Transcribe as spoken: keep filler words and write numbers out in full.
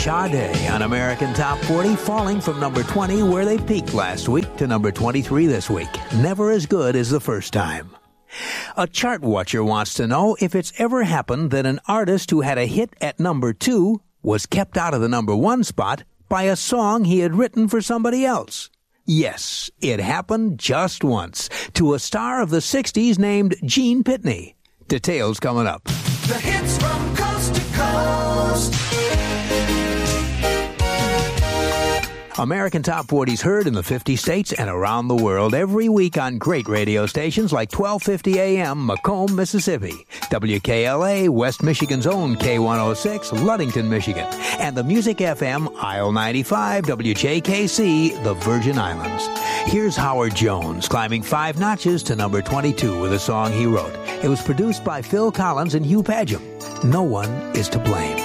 Sade on American Top forty, falling from number twenty, where they peaked last week, to number twenty-three this week. Never as good as the first time. A chart watcher wants to know if it's ever happened that an artist who had a hit at number two was kept out of the number one spot by a song he had written for somebody else. Yes, it happened just once to a star of the sixties named Gene Pitney. Details coming up. The hits from coast to coast. American Top forty is heard in the fifty states and around the world every week on great radio stations like twelve fifty A M Macomb, Mississippi, W K L A, West Michigan's own K one oh six, Ludington, Michigan, and the Music F M, Isle ninety-five, W J K C, the Virgin Islands. Here's Howard Jones climbing five notches to number twenty-two with a song he wrote. It was produced by Phil Collins and Hugh Padgham. No one is to blame.